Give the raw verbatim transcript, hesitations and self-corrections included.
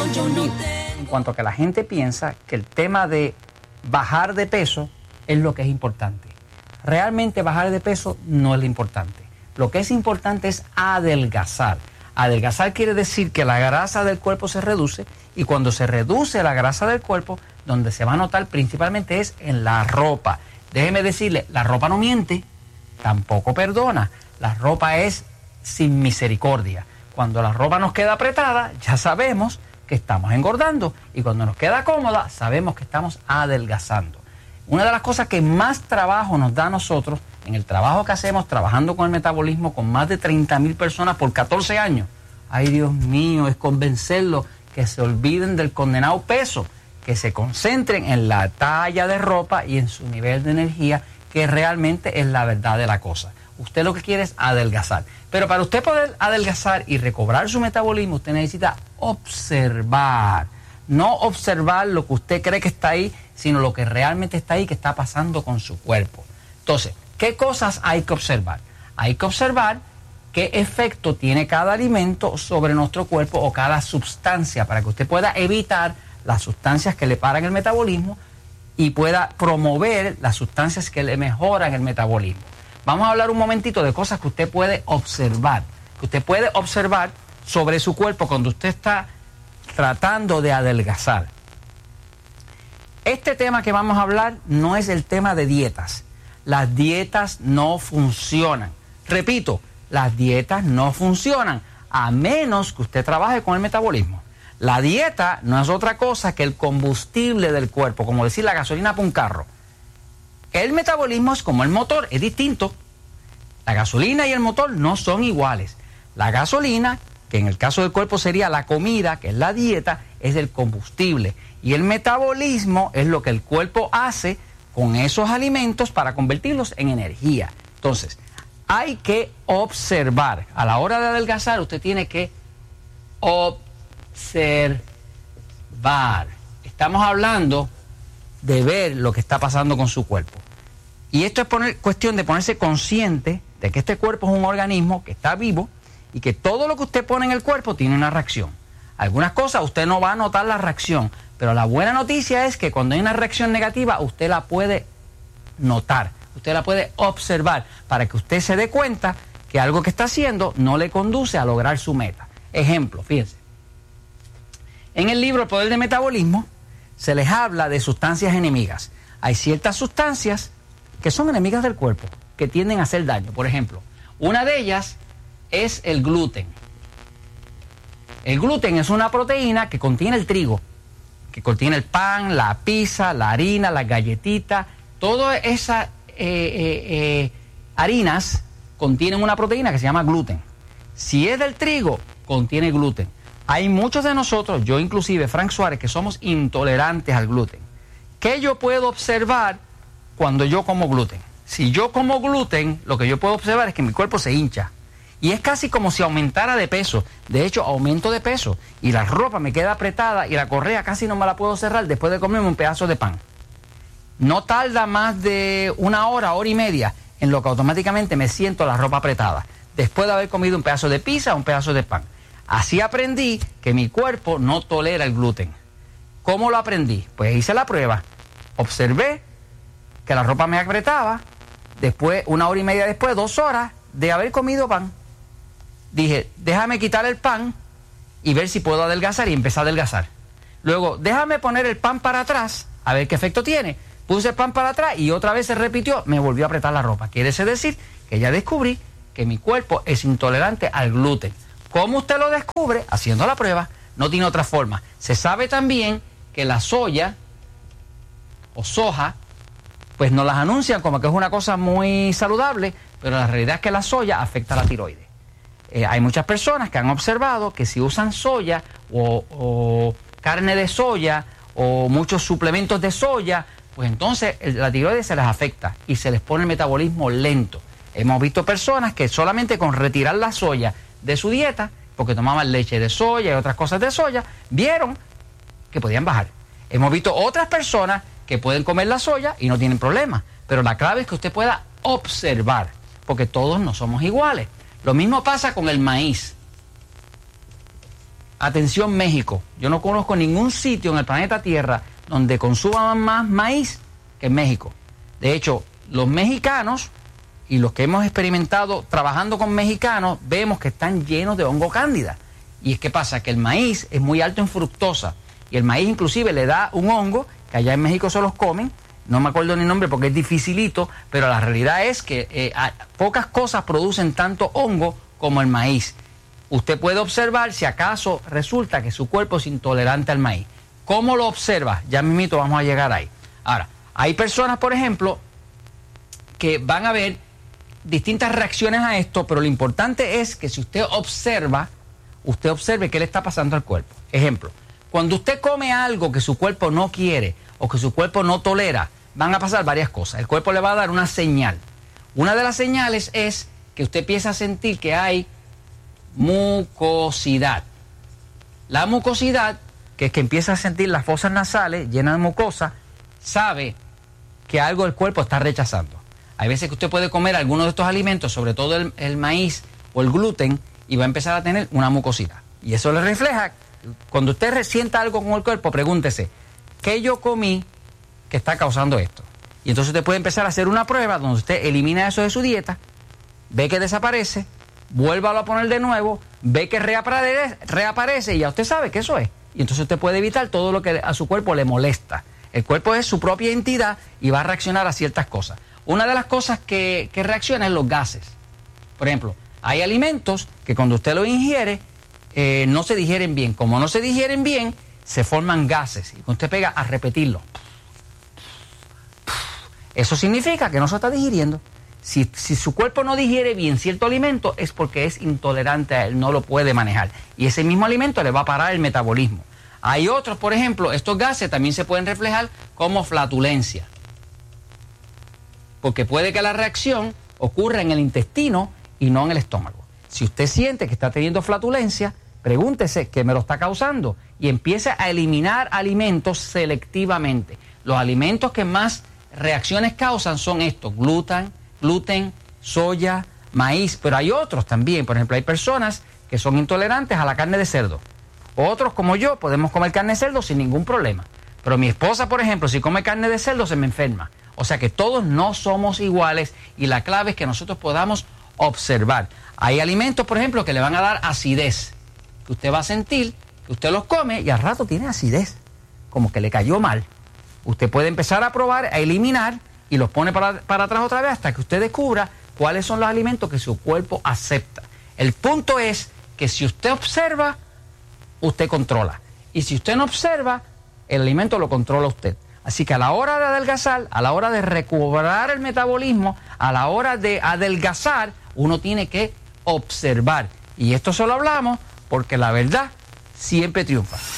confundido en cuanto a que la gente piensa que el tema de bajar de peso es lo que es importante. Realmente bajar de peso no es lo importante. Lo que es importante es adelgazar. Adelgazar quiere decir que la grasa del cuerpo se reduce, y cuando se reduce la grasa del cuerpo, donde se va a notar principalmente es en la ropa. Déjeme decirle, la ropa no miente, tampoco perdona. La ropa es sin misericordia. Cuando la ropa nos queda apretada, ya sabemos que estamos engordando, y cuando nos queda cómoda, sabemos que estamos adelgazando. Una de las cosas que más trabajo nos da a nosotros, en el trabajo que hacemos trabajando con el metabolismo con más de treinta mil personas por catorce años, ay Dios mío, es convencerlos que se olviden del condenado peso, que se concentren en la talla de ropa y en su nivel de energía, que realmente es la verdad de la cosa. Usted lo que quiere es adelgazar. Pero para usted poder adelgazar y recobrar su metabolismo, usted necesita observar. No observar lo que usted cree que está ahí, sino lo que realmente está ahí, que está pasando con su cuerpo. Entonces, ¿qué cosas hay que observar? Hay que observar qué efecto tiene cada alimento sobre nuestro cuerpo o cada sustancia, para que usted pueda evitar las sustancias que le paran el metabolismo y pueda promover las sustancias que le mejoran el metabolismo. Vamos a hablar un momentito de cosas que usted puede observar, que usted puede observar sobre su cuerpo cuando usted está tratando de adelgazar. Este tema que vamos a hablar no es el tema de dietas. Las dietas no funcionan. Repito, las dietas no funcionan a menos que usted trabaje con el metabolismo. La dieta no es otra cosa que el combustible del cuerpo, como decir la gasolina para un carro. El metabolismo es como el motor, es distinto. La gasolina y el motor no son iguales. La gasolina, que en el caso del cuerpo sería la comida, que es la dieta, es el combustible. Y el metabolismo es lo que el cuerpo hace con esos alimentos para convertirlos en energía. Entonces, hay que observar. A la hora de adelgazar, usted tiene que observar. Estamos hablando de ver lo que está pasando con su cuerpo. Y esto es poner, cuestión de ponerse consciente de que este cuerpo es un organismo que está vivo y que todo lo que usted pone en el cuerpo tiene una reacción. Algunas cosas usted no va a notar la reacción, pero la buena noticia es que cuando hay una reacción negativa, usted la puede notar, usted la puede observar, para que usted se dé cuenta que algo que está haciendo no le conduce a lograr su meta. Ejemplo, fíjense. En el libro El Poder del Metabolismo se les habla de sustancias enemigas. Hay ciertas sustancias que son enemigas del cuerpo, que tienden a hacer daño. Por ejemplo, una de ellas es el gluten. El gluten es una proteína que contiene el trigo, que contiene el pan, la pizza, la harina, las galletitas. Todas esas eh, eh, eh, harinas contienen una proteína que se llama gluten. Si es del trigo, contiene gluten. Hay muchos de nosotros, yo inclusive, Frank Suárez, que somos intolerantes al gluten. ¿Qué yo puedo observar cuando yo como gluten? Si yo como gluten, lo que yo puedo observar es que mi cuerpo se hincha. Y es casi como si aumentara de peso. De hecho, aumento de peso. Y la ropa me queda apretada y la correa casi no me la puedo cerrar después de comerme un pedazo de pan. No tarda más de una hora, hora y media, en lo que automáticamente me siento la ropa apretada, después de haber comido un pedazo de pizza o un pedazo de pan. Así aprendí que mi cuerpo no tolera el gluten. ¿Cómo lo aprendí? Pues hice la prueba. Observé que la ropa me apretaba. Después, una hora y media después, dos horas de haber comido pan, dije, déjame quitar el pan y ver si puedo adelgazar, y empecé a adelgazar. Luego, déjame poner el pan para atrás, a ver qué efecto tiene. Puse el pan para atrás y otra vez se repitió, me volvió a apretar la ropa. Quiere decir que ya descubrí que mi cuerpo es intolerante al gluten. ¿Cómo usted lo descubre? Haciendo la prueba. No tiene otra forma. Se sabe también que la soya o soja, pues nos las anuncian como que es una cosa muy saludable, pero la realidad es que la soya afecta a la tiroides. Eh, hay muchas personas que han observado que si usan soya o, o carne de soya o muchos suplementos de soya, pues entonces la tiroides se les afecta y se les pone el metabolismo lento. Hemos visto personas que solamente con retirar la soya de su dieta, porque tomaban leche de soya y otras cosas de soya, vieron que podían bajar. Hemos visto otras personas que pueden comer la soya y no tienen problema, pero la clave es que usted pueda observar, porque todos no somos iguales. Lo mismo pasa con el maíz. Atención México, yo no conozco ningún sitio en el planeta Tierra donde consuman más maíz que en México. De hecho, los mexicanos y los que hemos experimentado trabajando con mexicanos, vemos que están llenos de hongo cándida. Y es que pasa que el maíz es muy alto en fructosa, y el maíz inclusive le da un hongo, que allá en México se los comen, no me acuerdo ni el nombre porque es dificilito, pero la realidad es que eh, a, pocas cosas producen tanto hongo como el maíz. Usted puede observar si acaso resulta que su cuerpo es intolerante al maíz. ¿Cómo lo observa? Ya mismito vamos a llegar ahí. Ahora, hay personas, por ejemplo, que van a ver distintas reacciones a esto, pero lo importante es que si usted observa, usted observe qué le está pasando al cuerpo. Ejemplo, cuando usted come algo que su cuerpo no quiere o que su cuerpo no tolera, van a pasar varias cosas. El cuerpo le va a dar una señal. Una de las señales es que usted empieza a sentir que hay mucosidad. La mucosidad, que es que empieza a sentir las fosas nasales llenas de mucosa, sabe que algo del cuerpo está rechazando. Hay veces que usted puede comer algunos de estos alimentos, sobre todo el, el maíz o el gluten, y va a empezar a tener una mucosidad. Y eso le refleja, cuando usted sienta algo con el cuerpo, pregúntese, ¿qué yo comí que está causando esto? Y entonces usted puede empezar a hacer una prueba donde usted elimina eso de su dieta, ve que desaparece, vuélvalo a poner de nuevo, ve que reaparece, reaparece y ya usted sabe que eso es. Y entonces usted puede evitar todo lo que a su cuerpo le molesta. El cuerpo es su propia entidad y va a reaccionar a ciertas cosas. Una de las cosas que, que reacciona es los gases. Por ejemplo, hay alimentos que cuando usted los ingiere eh, no se digieren bien. Como no se digieren bien, se forman gases. Y cuando usted pega a repetirlo, eso significa que no se está digiriendo. Si, si su cuerpo no digiere bien cierto alimento, es porque es intolerante a él, no lo puede manejar. Y ese mismo alimento le va a parar el metabolismo. Hay otros, por ejemplo, estos gases también se pueden reflejar como flatulencia. Porque puede que la reacción ocurra en el intestino y no en el estómago. Si usted siente que está teniendo flatulencia, pregúntese qué me lo está causando y empiece a eliminar alimentos selectivamente. Los alimentos que más reacciones causan son estos: gluten, gluten, soya, maíz, pero hay otros también. Por ejemplo, hay personas que son intolerantes a la carne de cerdo. Otros, como yo, podemos comer carne de cerdo sin ningún problema. Pero mi esposa, por ejemplo, si come carne de cerdo se me enferma. O sea que todos no somos iguales y la clave es que nosotros podamos observar. Hay alimentos, por ejemplo, que le van a dar acidez. Que usted va a sentir que usted los come y al rato tiene acidez, como que le cayó mal. Usted puede empezar a probar, a eliminar y los pone para, para atrás otra vez hasta que usted descubra cuáles son los alimentos que su cuerpo acepta. El punto es que si usted observa, usted controla. Y si usted no observa, el alimento lo controla usted. Así que a la hora de adelgazar, a la hora de recobrar el metabolismo, a la hora de adelgazar, uno tiene que observar. Y esto se lo hablamos porque la verdad siempre triunfa.